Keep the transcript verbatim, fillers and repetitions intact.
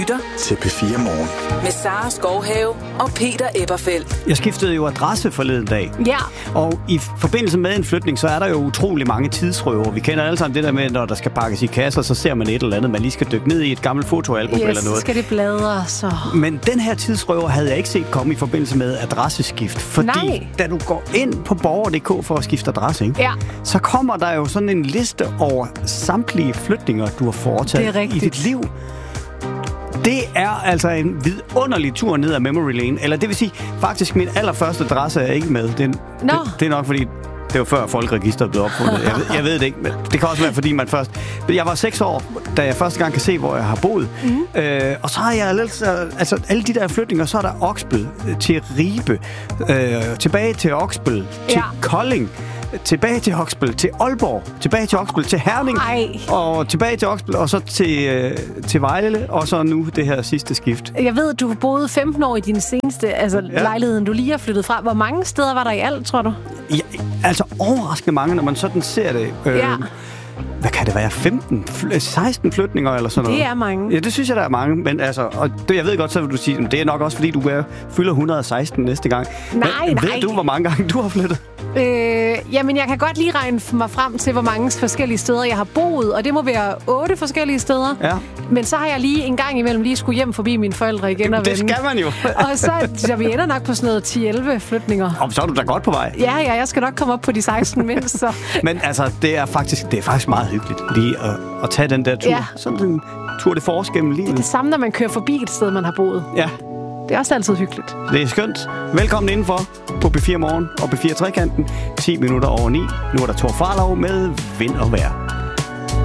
lytter til P fire Morgen. Med Sara Skovhave og Peter Eberfeldt. Jeg skiftede jo adresse forleden dag. Ja. Og i forbindelse med en flytning, så er der jo utrolig mange tidsrøver. Vi kender alle sammen det der med, når der skal pakkes i kasser, så ser man et eller andet, man lige skal dykke ned i et gammelt fotoalbum yes, eller noget. skal det bladre, så... Men den her tidsrøver havde jeg ikke set komme i forbindelse med adresseskift. Fordi Nej. da du går ind på borger punktum d k for at skifte adresse, ikke? Ja. Så kommer der jo sådan en liste over samtlige flytninger, du har foretaget i dit liv. Det er altså en vidunderlig tur ned ad memory lane. Eller det vil sige, faktisk min allerførste adresse er ikke med. Det, Nå. det, det er nok fordi, det var før folkeregisteret blev opfundet. Jeg ved, jeg ved det ikke, men det kan også være, fordi man først... Jeg var seks år, da jeg første gang kan se, hvor jeg har boet. Mm. Øh, og så har jeg altså alle de der flytninger, så er der Oksbøl til Ribe, øh, tilbage til Oksbøl, til ja. Kolding, tilbage til Oksbøl, til Aalborg, tilbage til Oksbøl, til Herning, Ej. og tilbage til Oksbøl, og så til, øh, til Vejle, og så nu det her sidste skift. Jeg ved, du boede femten år i din seneste altså ja. lejligheden, du lige har flyttet fra. Hvor mange steder var der i alt, tror du? Ja, altså overraskende mange, når man sådan ser det. Øh, ja. Hvad kan det være? femten, seksten flytninger eller sådan noget? Det er mange. Ja, det synes jeg, der er mange. Men altså, og det, jeg ved godt, så vil du sige, det er nok også, fordi du er, fylder et hundrede og seksten næste gang. Nej, men, nej. Ved du, hvor mange gange du har flyttet? Øh, jamen, jeg kan godt lige regne mig frem til, hvor mange forskellige steder jeg har boet, og det må være otte forskellige steder. Ja. Men så har jeg lige en gang imellem lige skulle hjem forbi mine forældre igen og det vende. skal man jo. Og så, så vi ender nok på sådan noget ti elleve flytninger. Og så er du da godt på vej. Ja, ja, jeg skal nok komme op på de seksten mindst. Så. Men altså, det er faktisk, det er faktisk meget hyggeligt lige at, at tage den der tur. Ja. Sådan en tur det force gennem livet. Det er det samme, når man kører forbi et sted, man har boet. Ja. Det er også altid hyggeligt. Det er skønt. Velkommen indenfor på P fire Morgen og P fire Trekanten. ti minutter over ni. Nu er der Thor Farlov med Vind og Vejr.